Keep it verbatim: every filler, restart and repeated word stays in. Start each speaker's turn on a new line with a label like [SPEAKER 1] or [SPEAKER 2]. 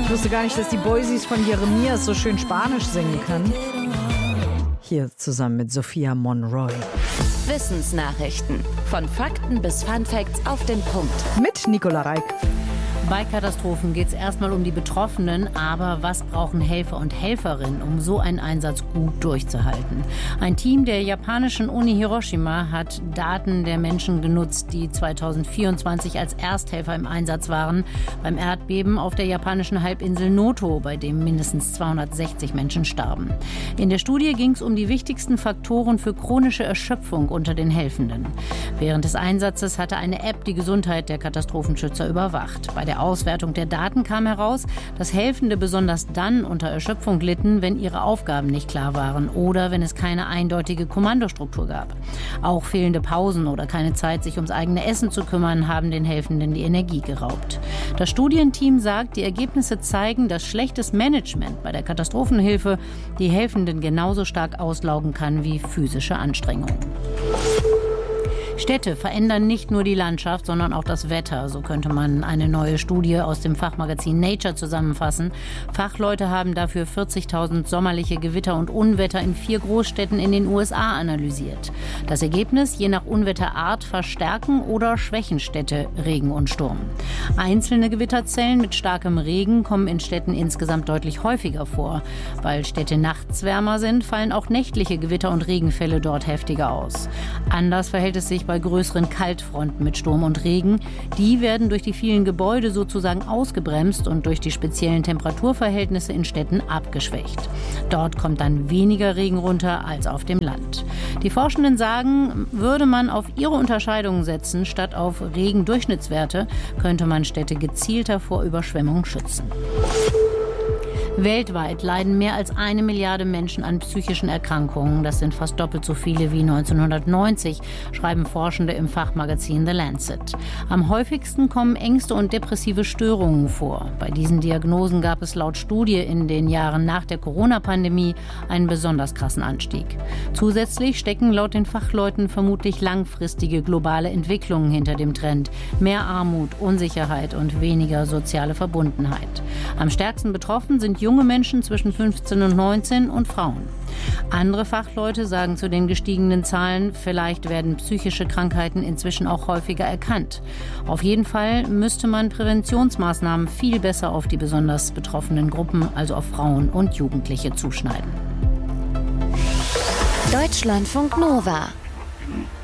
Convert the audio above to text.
[SPEAKER 1] Ich wusste gar nicht, dass die Boysies von Jeremias so schön Spanisch singen können. Hier zusammen mit Sophia Monroy.
[SPEAKER 2] Wissensnachrichten. Von Fakten bis Funfacts auf den Punkt.
[SPEAKER 1] Mit Nicola Reik.
[SPEAKER 3] Bei Katastrophen geht es erstmal um die Betroffenen, aber was brauchen Helfer und Helferinnen, um so einen Einsatz gut durchzuhalten? Ein Team der japanischen Uni Hiroshima hat Daten der Menschen genutzt, die zweitausendvierundzwanzig als Ersthelfer im Einsatz waren beim Erdbeben auf der japanischen Halbinsel Noto, bei dem mindestens zweihundertsechzig Menschen starben. In der Studie ging es um die wichtigsten Faktoren für chronische Erschöpfung unter den Helfenden. Während des Einsatzes hatte eine App die Gesundheit der Katastrophenschützer überwacht. Bei der Auswertung der Daten kam heraus, dass Helfende besonders dann unter Erschöpfung litten, wenn ihre Aufgaben nicht klar waren oder wenn es keine eindeutige Kommandostruktur gab. Auch fehlende Pausen oder keine Zeit, sich ums eigene Essen zu kümmern, haben den Helfenden die Energie geraubt. Das Studienteam sagt, die Ergebnisse zeigen, dass schlechtes Management bei der Katastrophenhilfe die Helfenden genauso stark auslaugen kann wie physische Anstrengungen. Städte verändern nicht nur die Landschaft, sondern auch das Wetter. So könnte man eine neue Studie aus dem Fachmagazin Nature zusammenfassen. Fachleute haben dafür vierzigtausend sommerliche Gewitter und Unwetter in vier Großstädten in den U S A analysiert. Das Ergebnis: je nach Unwetterart verstärken oder schwächen Städte Regen und Sturm. Einzelne Gewitterzellen mit starkem Regen kommen in Städten insgesamt deutlich häufiger vor. Weil Städte nachts wärmer sind, fallen auch nächtliche Gewitter und Regenfälle dort heftiger aus. Anders verhält es sich bei größeren Kaltfronten mit Sturm und Regen. Die werden durch die vielen Gebäude sozusagen ausgebremst und durch die speziellen Temperaturverhältnisse in Städten abgeschwächt. Dort kommt dann weniger Regen runter als auf dem Land. Die Forschenden sagen, würde man auf ihre Unterscheidungen setzen, statt auf Regendurchschnittswerte, könnte man Städte gezielter vor Überschwemmungen schützen. Weltweit leiden mehr als eine Milliarde Menschen an psychischen Erkrankungen. Das sind fast doppelt so viele wie neunzehnhundertneunzig, schreiben Forschende im Fachmagazin The Lancet. Am häufigsten kommen Ängste und depressive Störungen vor. Bei diesen Diagnosen gab es laut Studie in den Jahren nach der Corona-Pandemie einen besonders krassen Anstieg. Zusätzlich stecken laut den Fachleuten vermutlich langfristige globale Entwicklungen hinter dem Trend. Mehr Armut, Unsicherheit und weniger soziale Verbundenheit. Am stärksten betroffen sind junge Menschen zwischen fünfzehn und neunzehn und Frauen. Andere Fachleute sagen zu den gestiegenen Zahlen, vielleicht werden psychische Krankheiten inzwischen auch häufiger erkannt. Auf jeden Fall müsste man Präventionsmaßnahmen viel besser auf die besonders betroffenen Gruppen, also auf Frauen und Jugendliche, zuschneiden.
[SPEAKER 2] Deutschlandfunk Nova